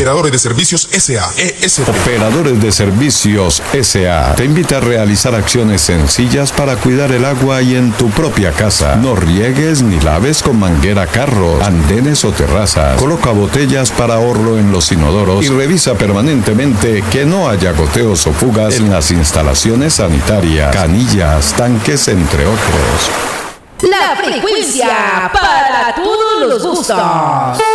Operadores de Servicios S.A. ESP. Operadores de Servicios S.A. te invita a realizar acciones sencillas para cuidar el agua y en tu propia casa. No riegues ni laves con manguera carros, andenes o terrazas. Coloca botellas para ahorro en los inodoros y revisa permanentemente que no haya goteos o fugas en las instalaciones sanitarias, canillas, tanques, entre otros. La frecuencia para todos los gustos.